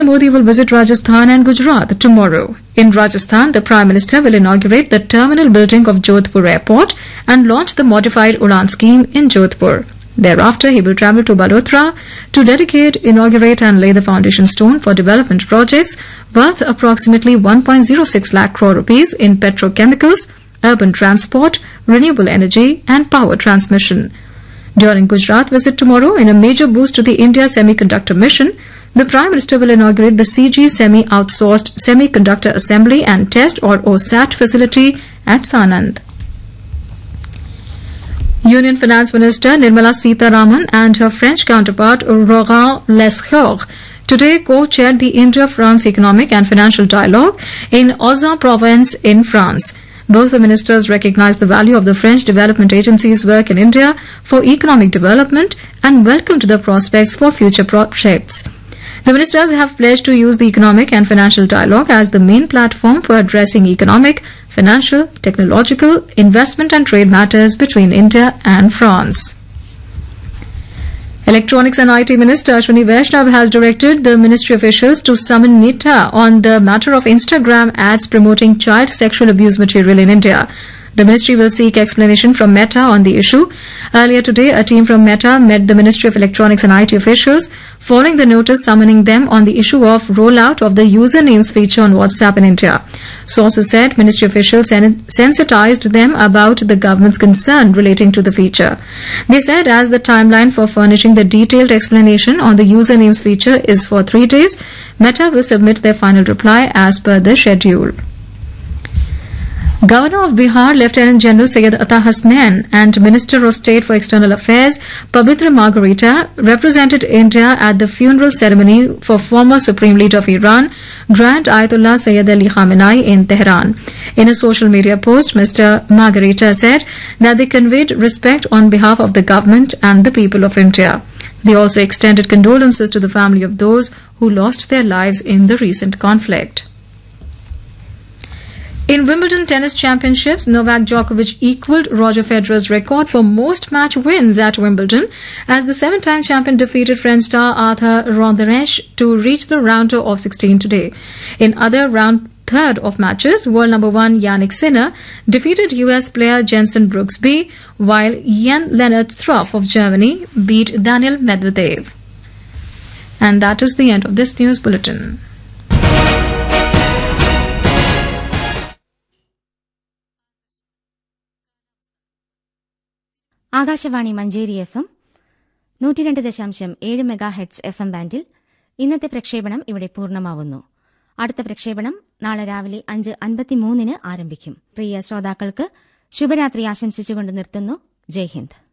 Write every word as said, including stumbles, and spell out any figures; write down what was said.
Modi will visit Rajasthan and Gujarat tomorrow. In Rajasthan, the Prime Minister will inaugurate the terminal building of Jodhpur Airport and launch the modified Udan scheme in Jodhpur. Thereafter, he will travel to Balotra to dedicate, inaugurate and lay the foundation stone for development projects worth approximately one point zero six lakh crore rupees in petrochemicals, urban transport, renewable energy and power transmission. During Gujarat visit tomorrow, in a major boost to the India Semiconductor Mission, the Prime Minister will inaugurate the C G Semi Outsourced Semiconductor Assembly and Test or O S A T facility at Sanand. Union Finance Minister Nirmala Sitharaman and her French counterpart Laurent Lescure today co-chaired the India-France Economic and Financial Dialogue in Aix-en-Provence in France. Both the ministers recognized the value of the French Development Agency's work in India for economic development and welcomed the prospects for future projects. The ministers have pledged to use the economic and financial dialogue as the main platform for addressing economic, financial, technological, investment and trade matters between India and France. Electronics and I T Minister Ashwini Vaishnav has directed the ministry officials to summon Meta on the matter of Instagram ads promoting child sexual abuse material in India. The ministry will seek explanation from Meta on the issue. Earlier today, a team from Meta met the Ministry of Electronics and I T officials following the notice summoning them on the issue of rollout of the usernames feature on WhatsApp in India. Sources said ministry officials sensitized them about the government's concern relating to the feature. They said as the timeline for furnishing the detailed explanation on the usernames feature is for three days, Meta will submit their final reply as per the schedule. Governor of Bihar, Lieutenant General Syed Ata Hasnain, and Minister of State for External Affairs, Pabitra Margarita, represented India at the funeral ceremony for former Supreme Leader of Iran, Grand Ayatollah Sayyid Ali Khamenei in Tehran. In a social media post, Mister Margarita said that they conveyed respect on behalf of the government and the people of India. They also extended condolences to the family of those who lost their lives in the recent conflict. In Wimbledon Tennis Championships, Novak Djokovic equalled Roger Federer's record for most match wins at Wimbledon as the seven-time champion defeated French star Arthur Ronderesh to reach the round of sixteen today. In other round third of matches, world number one Yannick Sinner defeated U S player Jensen Brooksby, while Jan-Lennard Struff of Germany beat Daniil Medvedev. And that is the end of this news bulletin. Akashvani Manjeri F M നൂറ്റി രണ്ട് ദശാംശം ഏഴ് mega heads F M ബാൻഡിൽ ഇന്നത്തെ പ്രക്ഷേപണം ഇവിടെ പൂർണ്ണമാവുന്നു. അടുത്ത പ്രക്ഷേപണം നാളെ രാവിലെ അഞ്ച് അൻപത്തിമൂന്നിന് ആരംഭിക്കും. പ്രിയ ശ്രോതാക്കൾക്ക് ശുഭരാത്രി ആശംസിച്ചുകൊണ്ട് നിർത്തുന്നു. ജയ് ഹിന്ദ്.